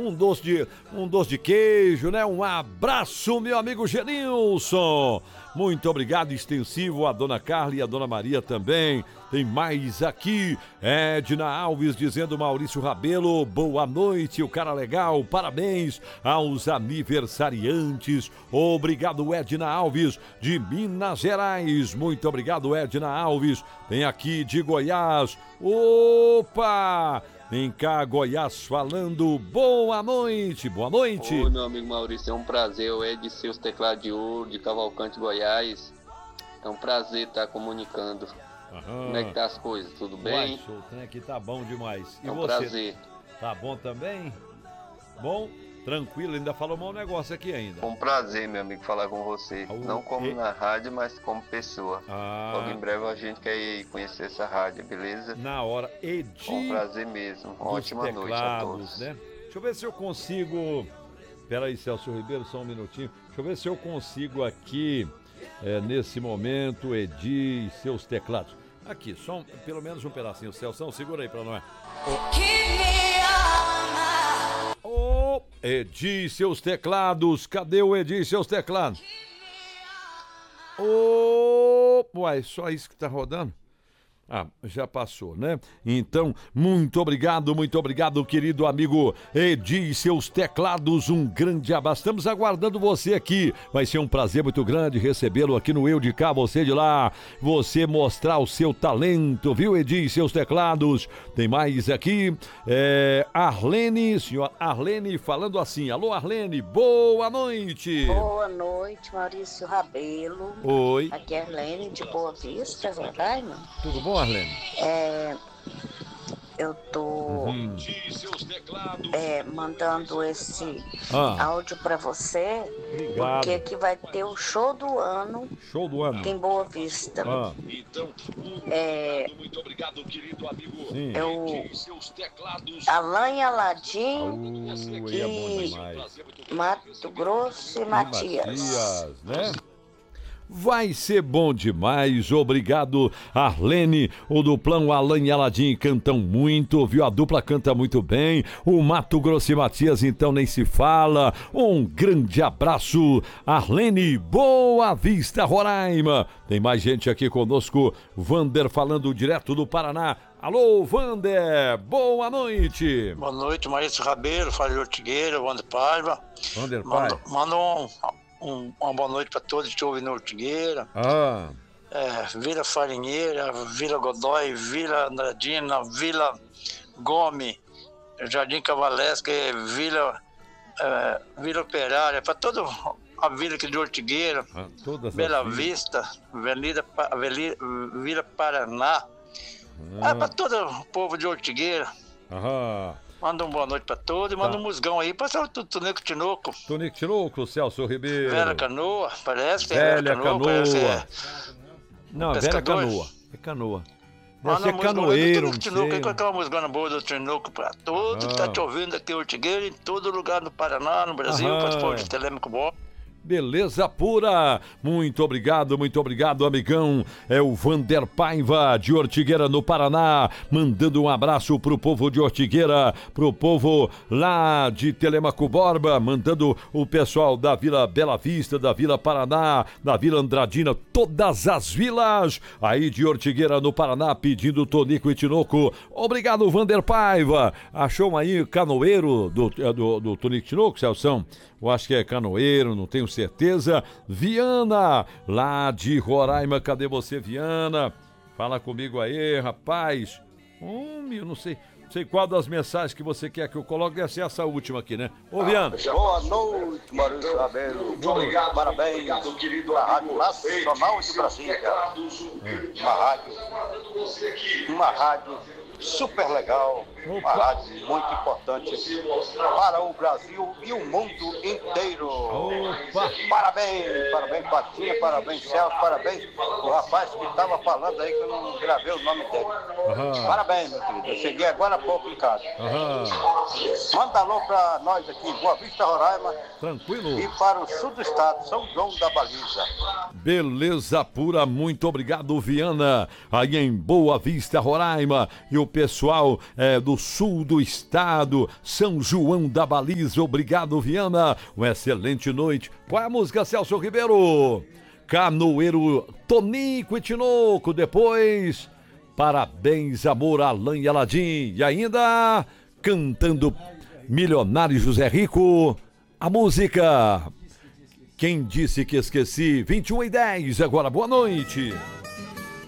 um doce de queijo, né? Um abraço, meu amigo Genilson. Muito obrigado, extensivo, a dona Carla e a dona Maria também. Tem mais aqui, Edna Alves dizendo: Maurício Rabelo, boa noite, o cara legal, parabéns aos aniversariantes. Obrigado, Edna Alves, de Minas Gerais. Muito obrigado, Edna Alves. Tem aqui de Goiás. Opa! Vem cá, Goiás falando, boa noite, boa noite. Oi, meu amigo Maurício, é um prazer, eu é de seus teclados de ouro, de Cavalcante, Goiás. É um prazer estar comunicando. Como é que tá as coisas, tudo bem? O trem aqui tá bom demais. E é um você? Prazer. Tá bom também? Bom? Tranquilo, ainda falou um negócio aqui ainda. Foi um prazer, meu amigo, falar com você. Não como na rádio, mas como pessoa. Logo em breve a gente quer ir conhecer essa rádio, beleza? Na hora, Edi. Foi um prazer mesmo. Ótima noite a todos. Né? Deixa eu ver se eu consigo... Espera aí, Celso Ribeiro, só um minutinho. Deixa eu ver se eu consigo aqui, nesse momento, Edi e seus teclados. Aqui, só pelo menos um pedacinho. Celso, segura aí pra nós. Edi, seus teclados. Cadê o Edi, seus teclados? Uai, só isso que tá rodando? Ah, já passou, né? Então, muito obrigado, querido amigo Edi e seus teclados, um grande abraço. Estamos aguardando você aqui. Vai ser um prazer muito grande recebê-lo aqui no Eu de Cá, você de lá. Você mostrar o seu talento, viu, Edi e seus teclados? Tem mais aqui, Arlene, senhora Arlene falando assim. Alô, Arlene, boa noite. Boa noite, Maurício Rabelo. Oi. Aqui é Arlene de Boa Vista, verdade, mano? Tudo bom, Arlene? Eu tô mandando esse áudio pra você. Obrigado. Porque aqui vai ter o show do ano. Show do ano. Em Boa Vista. Muito obrigado, querido amigo. Alain Aladim e Mato Grosso e Matias, né? Vai ser bom demais, obrigado, Arlene. O duplão Alain e Aladim cantam muito, viu? A dupla canta muito bem. O Mato Grosso e Matias, então, nem se fala. Um grande abraço, Arlene. Boa Vista, Roraima. Tem mais gente aqui conosco. Vander falando direto do Paraná. Alô, Vander, boa noite. Boa noite, Maurício Rabelo, Fábio Ortigueira, Vander Paiva. Vander Paiva. Manda uma boa noite para todos que ouvem no Ortigueira. Vila Farinheira, Vila Godói, Vila Andradina, Vila Gomes, Jardim Cavalesque, Vila Operária, para toda a vila aqui de Ortigueira, Bela Vista, Vila Paraná, para todo o povo de Ortigueira. Manda uma boa noite pra todos e manda um musgão aí pra o Tonico Tinoco. Tonico Tinoco, Celso Ribeiro. Velha Canoa, parece que é Velha Canoa. Não, é Velha Pescadores. Canoa. É canoa. Manda Deve ser canoeiro, Tonico Tinoco, aí com aquela musgona boa do Tinoco pra todos que tá te ouvindo aqui em Ortigueira, em todo lugar no Paraná, no Brasil, para o povo de Telêmaco Bom. Beleza pura, muito obrigado, amigão. É o Vander Paiva de Ortigueira, no Paraná, mandando um abraço pro povo de Ortigueira, pro povo lá de Telêmaco Borba, mandando o pessoal da Vila Bela Vista, da Vila Paraná, da Vila Andradina, todas as vilas aí de Ortigueira, no Paraná, pedindo Tonico e Tinoco. Obrigado, Vander Paiva. Achou aí canoeiro do Tonico e Tinoco, Celção? Eu acho que é canoeiro, não tenho certeza. Viana, lá de Roraima, cadê você, Viana? Fala comigo aí, rapaz. Não sei qual das mensagens que você quer que eu coloque, deve ser essa última aqui, né? Ô, Viana. Boa noite, Maurício Rabelo. Muito obrigado, parabéns para a Rádio Nacional de Brasília. Uma rádio super legal, uma rádio muito importante para o Brasil e o mundo inteiro. Parabéns, Patinha, parabéns, Celso, parabéns o rapaz que estava falando aí que eu não gravei o nome dele. Parabéns, meu querido, eu cheguei agora há pouco em casa. Manda alô para nós aqui, Boa Vista, Roraima. Tranquilo. E para o sul do estado, São João da Baliza. Beleza pura, muito obrigado, Viana, aí em Boa Vista, Roraima. E o pessoal do sul do estado, São João da Baliza. Obrigado, Viana. Uma excelente noite. Qual é a música, Celso Ribeiro? Canoeiro Tonico e Tinoco. Depois, parabéns, amor, Alain e Aladim. E ainda, cantando Milionário José Rico, a música Quem Disse Que Esqueci, 21h10. Agora, boa noite.